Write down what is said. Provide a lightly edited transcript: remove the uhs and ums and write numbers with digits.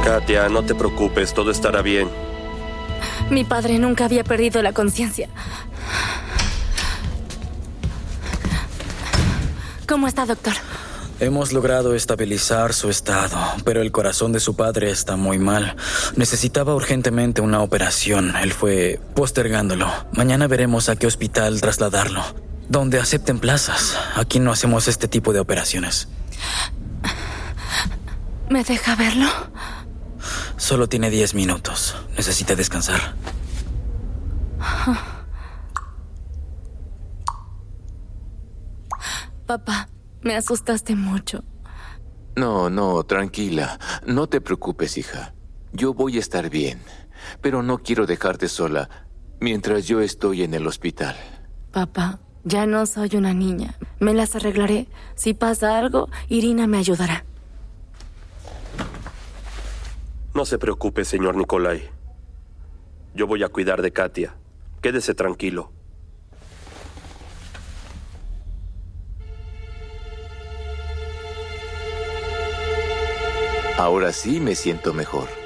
Katia, no te preocupes, todo estará bien. Mi padre nunca había perdido la conciencia. ¿Cómo está, doctor? Hemos logrado estabilizar su estado, pero el corazón de su padre está muy mal. Necesitaba urgentemente una operación. Él fue postergándolo. Mañana veremos a qué hospital trasladarlo. Donde acepten plazas. Aquí no hacemos este tipo de operaciones. ¿Me deja verlo? Solo tiene 10 minutos. Necesita descansar. Papá, me asustaste mucho. No, tranquila. No te preocupes, hija. Yo voy a estar bien. Pero no quiero dejarte sola mientras yo estoy en el hospital. Papá, ya no soy una niña. Me las arreglaré. Si pasa algo, Irina me ayudará. No se preocupe, señor Nikolai. Yo voy a cuidar de Katia. Quédese tranquilo. Ahora sí me siento mejor.